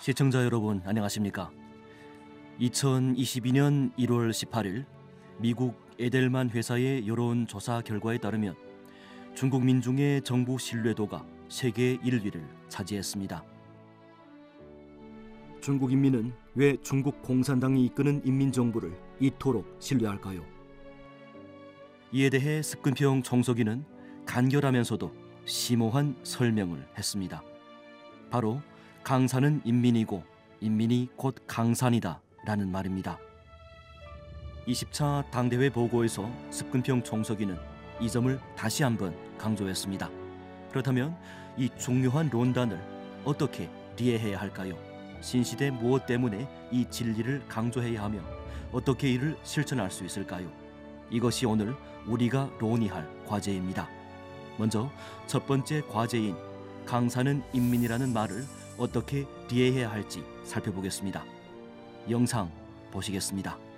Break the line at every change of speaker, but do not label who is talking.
시청자 여러분 안녕하십니까? 2022년 1월 18일 미국 에델만 회사의 여론조사 결과에 따르면 중국 민중의 정부 신뢰도가 세계 1위를 차지했습니다. 중국 인민은 왜 중국 공산당이 이끄는 인민정부를 이토록 신뢰할까요? 이에 대해 습근평 정석이는 간결하면서도 심오한 설명을 했습니다. 바로 강산은 인민이고 인민이 곧 강산이다 라는 말입니다. 20차 당대회 보고에서 습근평 정석이는 이 점을 다시 한번 강조했습니다. 그렇다면 이 중요한論단을 어떻게 이해해야 할까요? 신시대 무엇 때문에 이 진리를 강조해야 하며 어떻게 이를 실천할 수 있을까요? 이것이 오늘 우리가 논의할 과제입니다. 먼저 첫 번째 과제인 강산은 인민이라는 말을 어떻게 이해해야 할지 살펴보겠습니다. 영상 보시겠습니다.